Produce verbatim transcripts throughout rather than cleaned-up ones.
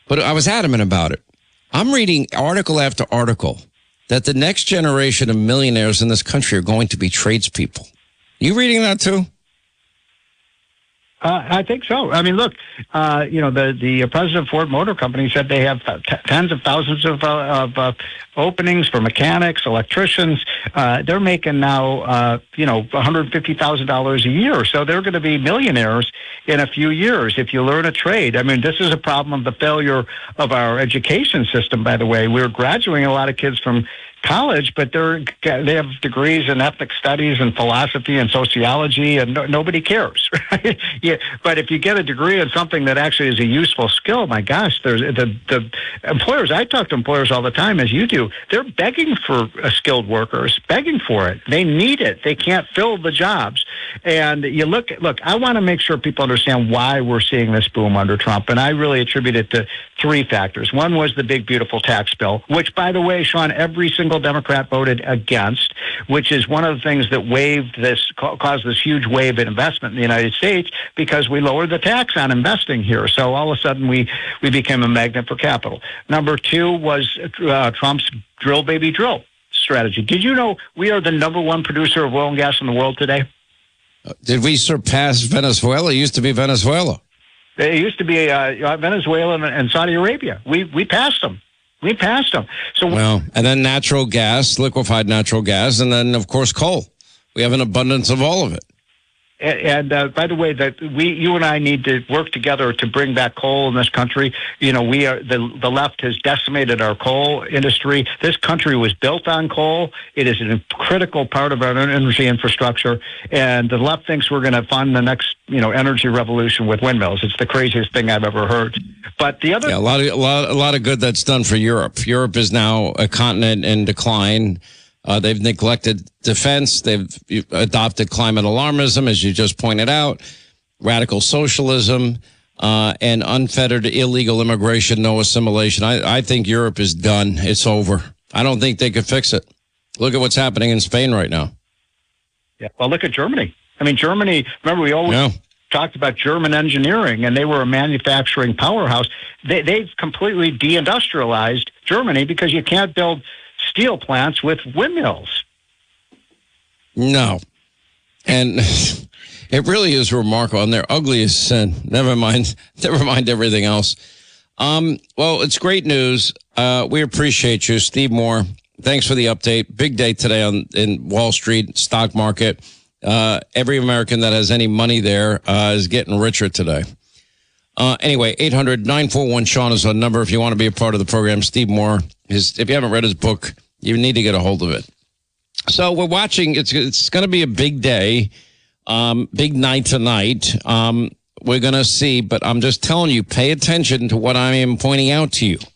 But I was adamant about it. I'm reading article after article that the next generation of millionaires in this country are going to be tradespeople. You reading that too? Uh, I think so. I mean, look, uh, you know, the, the president of Ford Motor Company said they have t- tens of thousands of, uh, of uh, openings for mechanics, electricians. Uh, they're making now, uh, you know, one hundred fifty thousand dollars a year. So they're going to be millionaires in a few years if you learn a trade. I mean, this is a problem of the failure of our education system, by the way. We're graduating a lot of kids from college, but they're they have degrees in ethnic studies and philosophy and sociology, and no, nobody cares. Right? Yeah, but if you get a degree in something that actually is a useful skill, my gosh, there's the the employers. I talk to employers all the time, as you do. They're begging for uh, skilled workers, begging for it. They need it. They can't fill the jobs. And you look, look. I want to make sure people understand why we're seeing this boom under Trump, and I really attribute it to three factors. One was the big, beautiful tax bill, which, by the way, Sean, every single Democrat voted against, which is one of the things that waved this, caused this huge wave in investment in the United States, because we lowered the tax on investing here. So all of a sudden we, we became a magnet for capital. Number two was uh, Trump's drill, baby, drill strategy. Did you know we are the number one producer of oil and gas in the world today? Did we surpass Venezuela? It used to be Venezuela. It used to be uh, Venezuela and, and Saudi Arabia. We we passed them. We passed them. So well, and then natural gas, liquefied natural gas, and then of course coal. We have an abundance of all of it. And, and uh, by the way, that we, you and I need to work together to bring back coal in this country. You know, we are the the left has decimated our coal industry. This country was built on coal. It is a critical part of our energy infrastructure. And the left thinks we're going to fund the next, you know, energy revolution with windmills. It's the craziest thing I've ever heard. But the other, yeah, a lot of a lot, a lot of good that's done for Europe. Europe is now a continent in decline. Uh, they've neglected defense. They've adopted climate alarmism, as you just pointed out, radical socialism, uh, and unfettered illegal immigration, no assimilation. I, I think Europe is done. It's over. I don't think they could fix it. Look at what's happening in Spain right now. Yeah. Well, look at Germany. I mean, Germany, remember, we always yeah. talked about German engineering, and they were a manufacturing powerhouse. They, they've completely deindustrialized Germany because you can't build steel plants with windmills. No. And it really is remarkable. And they're ugly as sin. Never mind. Never mind everything else. Um, well, it's great news. Uh, we appreciate you, Steve Moore. Thanks for the update. Big day today on in Wall Street stock market. Uh, every American that has any money there uh, is getting richer today. Uh, anyway, eight hundred nine four one Sean is our number if you want to be a part of the program. Steve Moore, his, if you haven't read his book, you need to get a hold of it. So we're watching. It's it's going to be a big day, um, big night tonight. Um, we're going to see, but I'm just telling you, pay attention to what I am pointing out to you.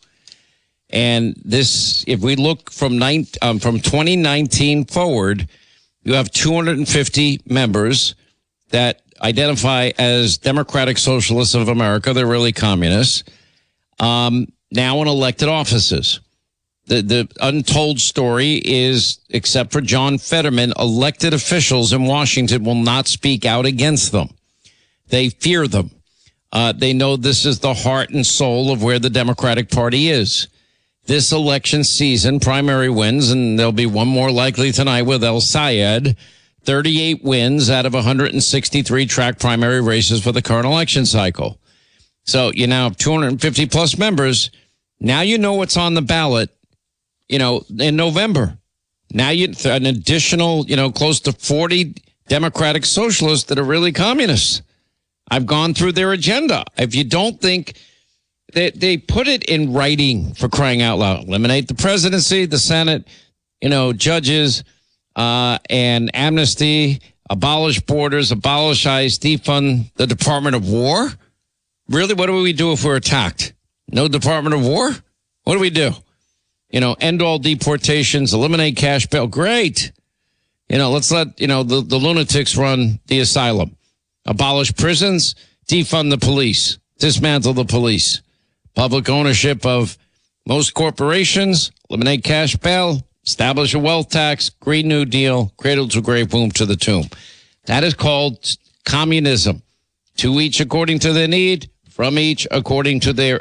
And this, if we look from nine, um, from twenty nineteen forward, you have two hundred fifty members that identify as Democratic Socialists of America. They're really communists. Um, now in elected offices. The, the untold story is, except for John Fetterman, elected officials in Washington will not speak out against them. They fear them. Uh, they know this is the heart and soul of where the Democratic Party is. This election season, primary wins, and there'll be one more likely tonight with El Sayed, thirty-eight wins out of one hundred sixty-three track primary races for the current election cycle. So you now have two hundred fifty plus members. Now you know what's on the ballot, you know, in November. Now you an additional, you know, close to forty Democratic Socialists that are really communists. I've gone through their agenda. If you don't think they, they put it in writing, for crying out loud, eliminate the presidency, the Senate, you know, judges, uh, and amnesty, abolish borders, abolish ICE, defund the Department of War. Really? What do we do if we're attacked? No Department of War? What do we do? You know, end all deportations, eliminate cash bail. Great. You know, let's let, you know, the, the lunatics run the asylum. Abolish prisons, defund the police, dismantle the police. Public ownership of most corporations, eliminate cash bail, establish a wealth tax, Green New Deal, cradle to grave, boom to the tomb. That is called communism. To each according to their need, from each according to their